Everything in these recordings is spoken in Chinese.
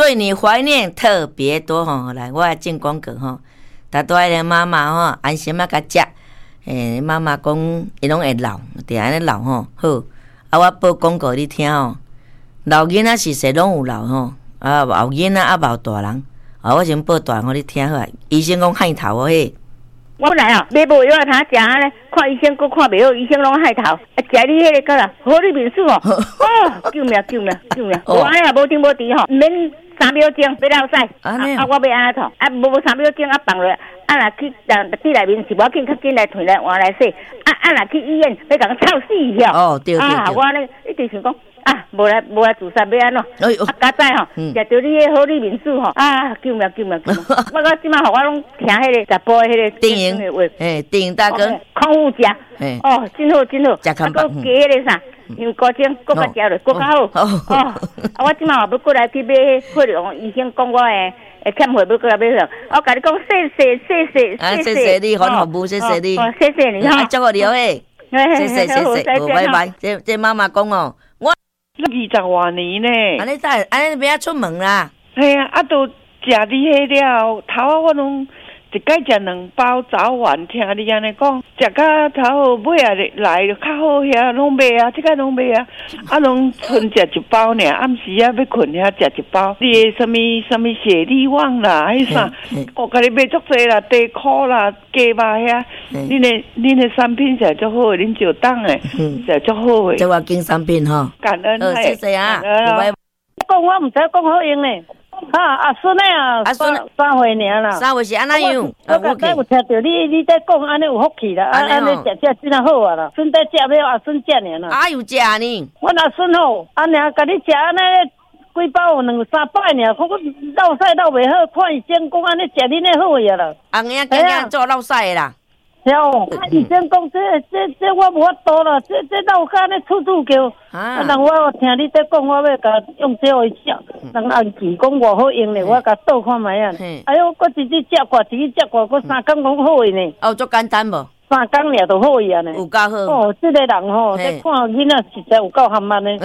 对你怀念特别多吼。来，我来进广告吼。大多的妈妈吼，安心啊甲食。妈妈讲伊拢会老，定安尼老吼。好，我报广告你听吼。老囡仔是谁拢有老吼，后囡仔无大人。我先报大人互你听好。医生讲害头嘿。 我来啊，买无药通食咧，看医生佫看袂好，医生拢害头。食你迄个个啦，好你面数哦，救命救命救命！我安尼也无顶无滴吼，毋免3秒钟要落屎。我要安怎创？无3秒钟放落。若去内面是无要紧，较紧来退来换来洗。若去医院要甲我臭死遐。 哦，对。 我安尼一直想讲。无来自杀要安怎？加载吼，食着你迄好利面数吼，救命救命救命！我即摆互我拢听迄个直播迄个电影话，电影大哥， 空腹食，真好真好， 食康饱， 加迄个啥，香菇精，搁较食落，搁较好。我即摆也要过来去买血量，医生讲我会欠血，要过来买上。我甲你讲，谢谢你，好服务，谢谢你， 谢谢你哈， 祝我了诶，谢谢，拜拜。这妈妈讲哦，我。 20多年呢， 安尼不要出门啦。 系啊，都食你迄了，头啊我拢一摆食2包早晚，听你安尼讲，食到头尾啊来就较好遐，拢卖啊，即个拢卖啊，拢剩食1包尔，暗时啊要困遐食1包。你的什么血力旺啦，迄啥，我甲你买足济啦，地裤啦，鸡肉遐，恁的产品是足好的，恁就当诶，是足好的。 这我经产品吼， 感恩， 谢谢啊。 讲我毋知讲好用呢。阿孙诶阿孙 3岁尔啦。 3岁是安怎样？ 我刚才有听到你在讲安尼有福气啦，安尼食真好啊啦。孙在食要阿孙食尔啦。 有食呢？ 阮阿孙吼，安尼甲你食安尼几包有2、3摆尔，看我落屎落袂好，看医生讲安尼食恁诶好呀啦。 红影囝做落屎诶啦。 哦，医生讲这我无法度啦，这老甲安尼处叫，人我听你在讲，我要甲用这互伊食，人暗记讲偌好用咧，我甲倒看卖啊。哎呦，我一日食过，一日食过，我3工讲好呢。 足简单无 ？3工尔就好呀呢。 有够好。 哦，这个人吼，在看囡仔实在有够含慢呢。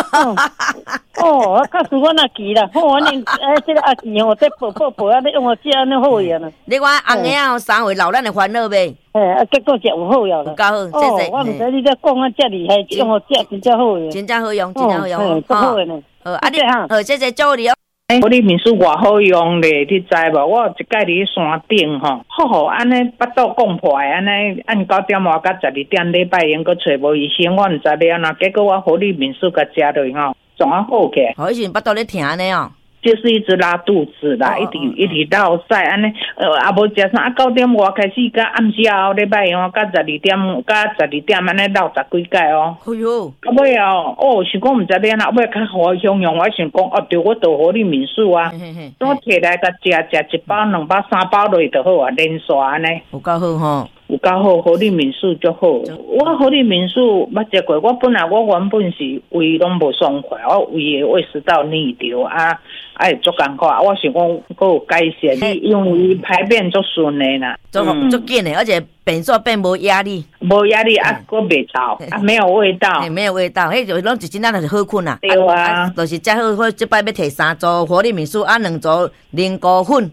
我告诉我那记啦，我恁这个阿记吼，在报啊，你用我这安尼好呀呢。 你看红影哦，3岁老咱的烦恼呗。 结果食有好呀啦。 有够好，谢谢。 我毋知你在讲啊，遮厉害，用我食真正好呀。 真正好用，真正好用。 好的呢。 你好，谢谢祝你哦。 我哩面数偌好用咧，你知无？我有一摆伫山顶吼，好安尼巴肚讲破的，安尼按9点外到12点礼拜因，搁找无医生，我毋知要安怎，结果我好哩面数甲食落吼，总啊好起。 以前巴肚咧疼呢哦。 就是一直拉肚子啦，一直落屎安尼，也无食啥，9点外开始，甲暗时后礼拜哦，甲12点安尼落10几摆哦。 哎哟！ 啊尾想讲毋知要安怎，尾较好享用，我想讲对，我倒好你面数啊，我摕来甲食1包、2包、3包落去就好啊，连续安尼。 有够好吼！ 有够好，好利民宿就好。我好利民宿捌食过，我原本是胃拢无爽快，我胃的胃食道逆流会足艰苦。我想讲佫有改善，因为排便足顺的啦， 足紧的，而且便所变无压力， 无压力佫袂臭，没有味道， 没有味道，迄就拢一真仔就是好困啦。 对啊， 就是遮好，我即摆要摕3组活力民宿2组灵菇粉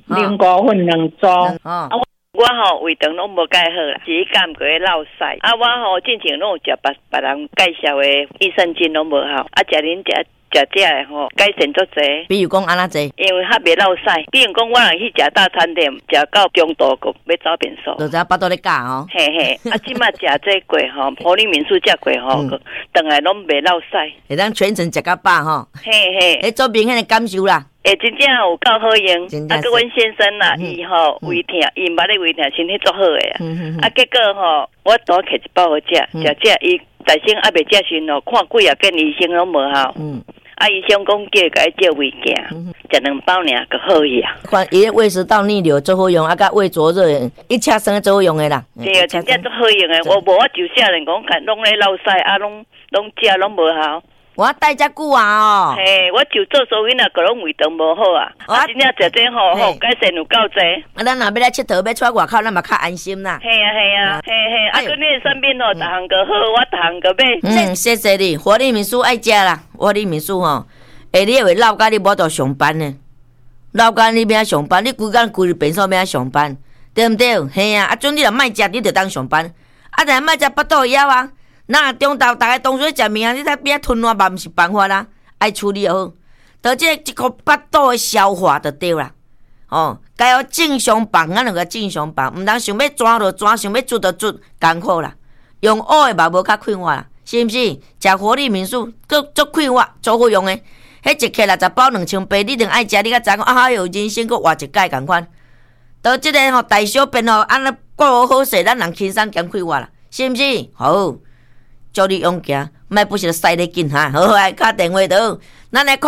2组。 我胃肠拢无介好啦，只感觉落屎。我之前拢有食别人介绍的益生菌拢无好，食恁食的改善足济。 比如讲安怎济？ 因为较袂落屎。比如讲我若去食大餐店，食到中途个要走便所。 就知巴肚咧教吼。 嘿，即摆食这过吼，普利民宿食过吼，顿来拢袂落屎。 会当全程食到饱吼。 嘿， 做明显的感受啦。 真正有够好用。阮先生啦，伊胃疼，伊捌咧胃疼，身体足好诶。结果我多摕1包好食，伊大声还袂食时看几啊间医生拢无效。医生讲叫伊照胃镜，食2包尔就好去啊。 看伊胃食道逆流最好用，甲胃灼热一车生最好用诶啦。 对啊，真正足好用诶。我就少年讲，拢咧落屎拢食拢无效。 我带遮久啊嘿，我就做所囡仔，个拢胃肠无好啊。真正食这好改善有够济。 咱若要来佚佗，要出外口，咱嘛较安心啦。 嘿啊，佮你的身边逐项个好，我逐项个买。 谢谢你，活力民宿爱食啦，活力民宿你会落甲你无度上班呢。 老干你要上班，你规工规日便所要上班，对毋对？嘿啊，准你若卖食，你就当上班。啊，但卖食巴肚枵啊，那中昼大家同学食物啊，你才边吞落嘛，毋是办法啦，爱处理好。到即一个巴肚的消化就对啦。哦，该要正常放，咱就个正常放，毋通想要抓就抓，想要煮就煮，艰苦啦。用乌的嘛无较快活啦，是毋是？食活力民宿，足快活，足好用诶。迄一克60包2800，你定爱食，你甲知影啊？哟，人生佫活一届共款。到即个吼大小便吼，安尼过好势，咱人轻松兼快活啦，是毋是？好，祝你勇行，莫不是使咧紧哈。好，来打电话倒，咱来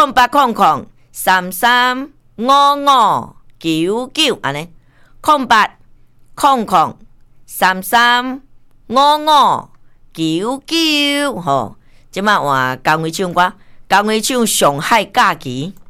0800335599安尼0800335599吼。即摆换工会唱歌，工会唱《上海假期》。